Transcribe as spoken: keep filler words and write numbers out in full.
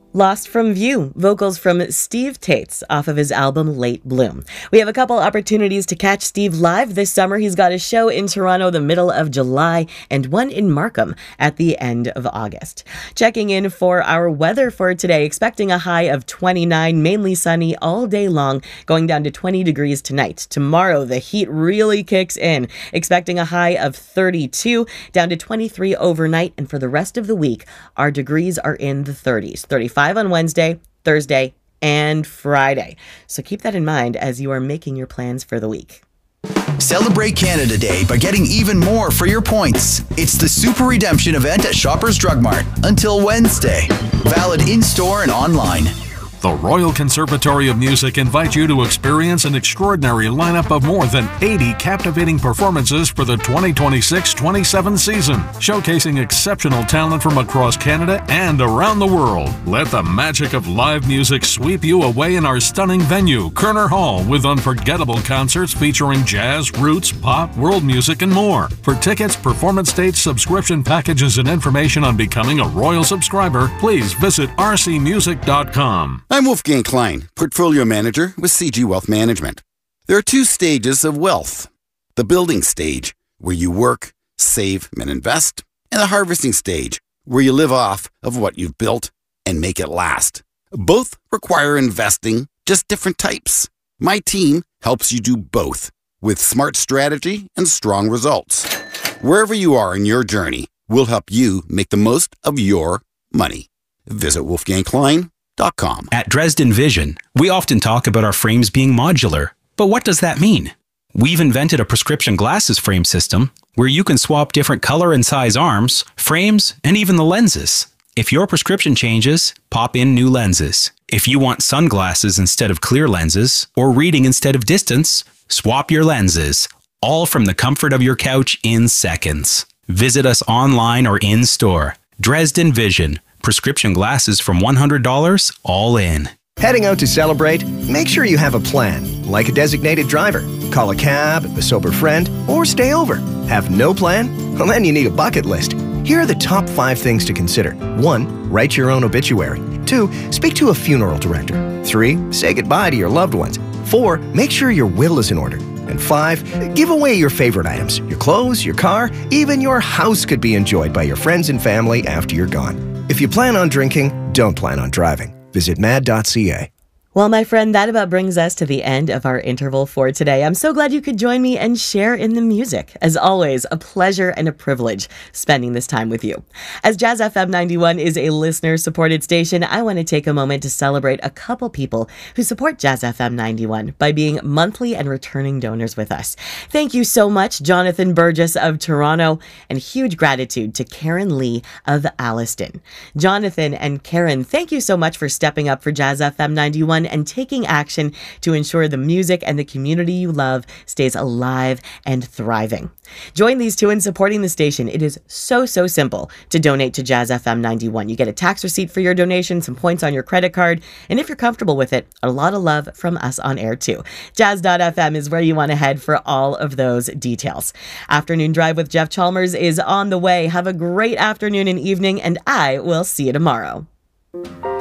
Lost from View, vocals from Steve Tates off of his album Late Bloom. We have a couple opportunities to catch Steve live this summer. He's got a show in Toronto the middle of July and one in Markham at the end of August. Checking in for our weather for today, expecting a high of twenty-nine, mainly sunny all day long, going down to twenty degrees tonight. Tomorrow, the heat really kicks in, expecting a high of thirty-two, down to twenty-three overnight, and for the rest of the week, our degrees are in the thirties. thirty-five on Wednesday, Thursday, and Friday. So keep that in mind as you are making your plans for the week. Celebrate Canada Day by getting even more for your points. It's the Super Redemption event at Shoppers Drug Mart until Wednesday. Valid in-store and online. The Royal Conservatory of Music invites you to experience an extraordinary lineup of more than eighty captivating performances for the twenty twenty-six twenty-seven season, showcasing exceptional talent from across Canada and around the world. Let the magic of live music sweep you away in our stunning venue, Kerner Hall, with unforgettable concerts featuring jazz, roots, pop, world music, and more. For tickets, performance dates, subscription packages, and information on becoming a Royal subscriber, please visit r c music dot com. I'm Wolfgang Klein, Portfolio Manager with C G Wealth Management. There are two stages of wealth. The building stage, where you work, save, and invest, and the harvesting stage, where you live off of what you've built and make it last. Both require investing, just different types. My team helps you do both with smart strategy and strong results. Wherever you are in your journey, we'll help you make the most of your money. Visit wolfgang klein dot com. At Dresden Vision, we often talk about our frames being modular. But what does that mean? We've invented a prescription glasses frame system where you can swap different color and size arms, frames, and even the lenses. If your prescription changes, pop in new lenses. If you want sunglasses instead of clear lenses, or reading instead of distance, swap your lenses. All from the comfort of your couch in seconds. Visit us online or in store. Dresden Vision. Prescription glasses from one hundred dollars, all in. Heading out to celebrate? Make sure you have a plan, like a designated driver. Call a cab, a sober friend, or stay over. Have no plan? Well, then you need a bucket list. Here are the top five things to consider. One, write your own obituary. Two, speak to a funeral director. Three, say goodbye to your loved ones. Four, make sure your will is in order. And five, give away your favorite items. Your clothes, your car, even your house could be enjoyed by your friends and family after you're gone. If you plan on drinking, don't plan on driving. Visit mad dot c a. Well, my friend, that about brings us to the end of our interval for today. I'm so glad you could join me and share in the music. As always, a pleasure and a privilege spending this time with you. As Jazz F M ninety-one is a listener-supported station, I want to take a moment to celebrate a couple people who support Jazz F M ninety-one by being monthly and returning donors with us. Thank you so much, Jonathan Burgess of Toronto, and huge gratitude to Karen Lee of Alliston. Jonathan and Karen, thank you so much for stepping up for Jazz F M ninety-one and taking action to ensure the music and the community you love stays alive and thriving. Join these two in supporting the station. It is so, so simple to donate to Jazz F M ninety-one. You get a tax receipt for your donation, some points on your credit card, and if you're comfortable with it, a lot of love from us on air too. Jazz dot f m is where you want to head for all of those details. Afternoon Drive with Jeff Chalmers is on the way. Have a great afternoon and evening, and I will see you tomorrow.